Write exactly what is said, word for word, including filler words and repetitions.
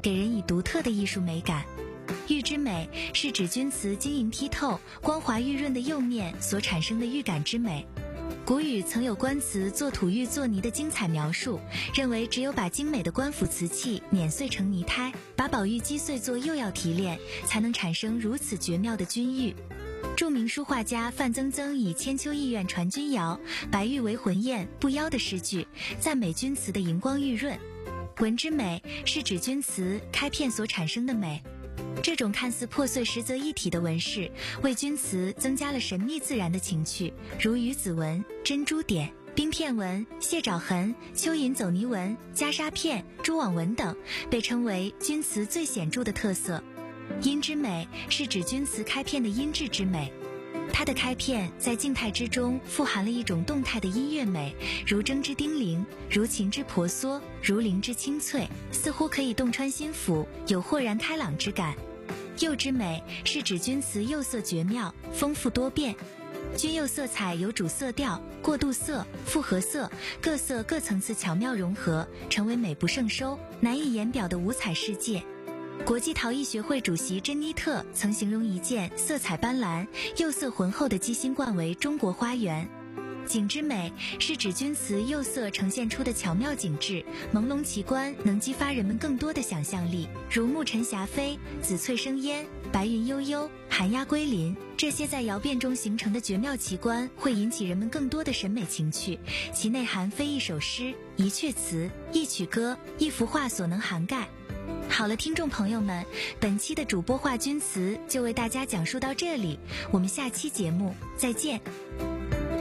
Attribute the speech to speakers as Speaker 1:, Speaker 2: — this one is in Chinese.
Speaker 1: 给人以独特的艺术美感。玉之美是指钧瓷晶莹剔透、光滑玉润的釉面所产生的玉感之美。古语曾有官瓷做土玉做泥的精彩描述，认为只有把精美的官府瓷器碾碎成泥胎，把宝玉击碎做釉药提炼，才能产生如此绝妙的钧玉。著名书画家范曾曾以千秋意愿传君谣，白玉为魂焰不妖的诗句，赞美钧瓷的荧光玉润。纹之美是指钧瓷开片所产生的美。这种看似破碎实则一体的纹饰，为钧瓷增加了神秘自然的情趣，如鱼子纹、珍珠点、冰片纹、蟹爪痕、蚯蚓走泥纹、袈裟片、蛛网纹等，被称为钧瓷最显著的特色。音之美是指钧瓷开片的音质之美。它的开片在静态之中富含了一种动态的音乐美，如筝之叮铃，如琴之婆娑，如铃之清脆，似乎可以洞穿心腑，有豁然开朗之感。釉之美是指钧瓷釉色绝妙、丰富多变。钧釉色彩有主色调、过渡色、复合色，各色各层次巧妙融合，成为美不胜收、难以言表的五彩世界。国际陶艺学会主席珍妮特曾形容一件色彩斑斓、釉色浑厚的鸡心冠为中国花园。景之美是指钧瓷釉色呈现出的巧妙景致，朦胧奇观，能激发人们更多的想象力，如暮尘霞飞、紫翠生烟、白云悠悠、寒鸦归林，这些在窑变中形成的绝妙奇观会引起人们更多的审美情趣，其内涵非一首诗、一阙词、一曲歌、一幅画所能涵盖。好了，听众朋友们，本期的主播话钧瓷就为大家讲述到这里，我们下期节目再见。